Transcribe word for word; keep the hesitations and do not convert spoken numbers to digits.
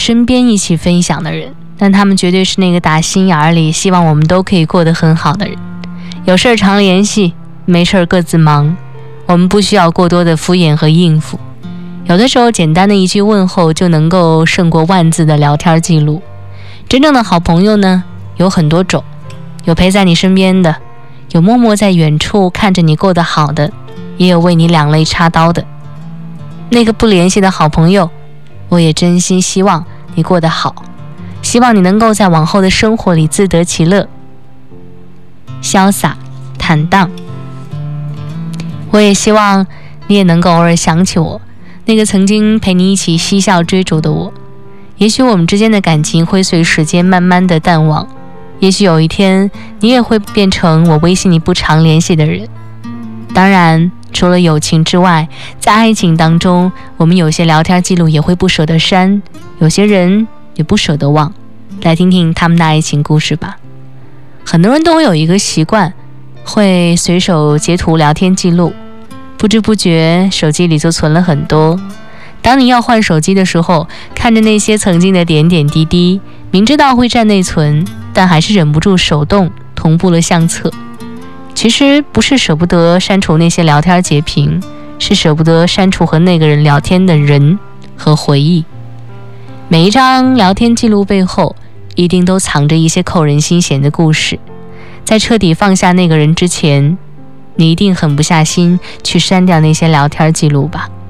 身边一起分享的人，但他们绝对是那个打心眼里希望我们都可以过得很好的人。有事儿常联系，没事儿各自忙，我们不需要过多的敷衍和应付。有的时候简单的一句问候就能够胜过万字的聊天记录。真正的好朋友呢，有很多种，有陪在你身边的，有默默在远处看着你过得好的，也有为你两肋插刀的。那个不联系的好朋友，我也真心希望你过得好，希望你能够在往后的生活里自得其乐，潇洒坦荡。我也希望你也能够偶尔想起我，那个曾经陪你一起嬉笑追逐的我。也许我们之间的感情会随时间慢慢的淡忘，也许有一天你也会变成我微信里不常联系的人。当然除了友情之外，在爱情当中，我们有些聊天记录也会不舍得删，有些人也不舍得忘。来听听他们的爱情故事吧。很多人都会有一个习惯，会随手截图聊天记录，不知不觉手机里就存了很多。当你要换手机的时候，看着那些曾经的点点滴滴，明知道会占内存，但还是忍不住手动同步了相册。其实不是舍不得删除那些聊天截屏，是舍不得删除和那个人聊天的人和回忆。每一张聊天记录背后，一定都藏着一些扣人心弦的故事。在彻底放下那个人之前，你一定狠不下心去删掉那些聊天记录吧。